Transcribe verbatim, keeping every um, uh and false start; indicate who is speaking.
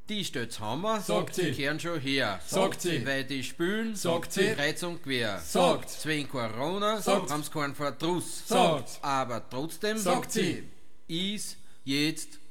Speaker 1: Die stöt's Hammer,
Speaker 2: Sagt sie.
Speaker 1: die kehren schon her,
Speaker 2: Sagt sie.
Speaker 1: weil die spülen,
Speaker 2: Sagt sie.
Speaker 1: Kreuz und Quer,
Speaker 2: Sagt.
Speaker 1: wegen Corona,
Speaker 2: Sagt.
Speaker 1: haben's keinen Verdruss,
Speaker 2: Sagt.
Speaker 1: aber trotzdem,
Speaker 2: Sagt sie.
Speaker 1: ist jetzt